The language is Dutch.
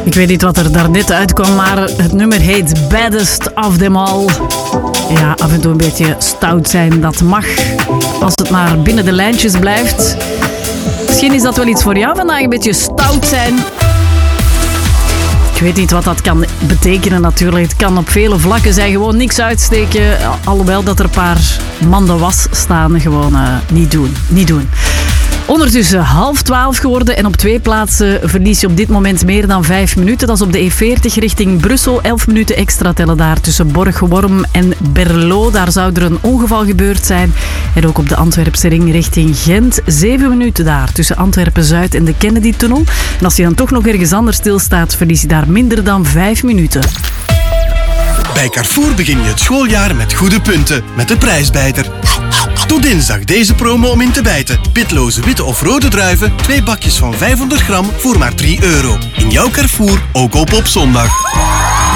Ik weet niet wat er daarnet uitkwam, maar het nummer heet Baddest of Them All. Ja, af en toe een beetje stout zijn, dat mag. Als het maar binnen de lijntjes blijft. Misschien is dat wel iets voor jou vandaag, een beetje stout zijn. Ik weet niet wat dat kan betekenen natuurlijk. Het kan op vele vlakken zijn, gewoon niks uitsteken. Alhoewel dat er een paar manden was staan, gewoon niet doen. Ondertussen 11:30 geworden en op 2 plaatsen verlies je op dit moment meer dan 5 minuten. Dat is op de E40 richting Brussel. 11 minuten extra tellen daar tussen Borg-Worm en Berlo. Daar zou er een ongeval gebeurd zijn. En ook op de Antwerpse ring richting Gent. 7 minuten daar tussen Antwerpen-Zuid en de Kennedy-tunnel. En als je dan toch nog ergens anders stilstaat, verlies je daar minder dan 5 minuten. Bij Carrefour begin je het schooljaar met goede punten. Met de prijsbijter. Tot dinsdag deze promo om in te bijten. Pitloze witte of rode druiven. 2 bakjes van 500 gram voor maar €3. In jouw Carrefour, ook op zondag.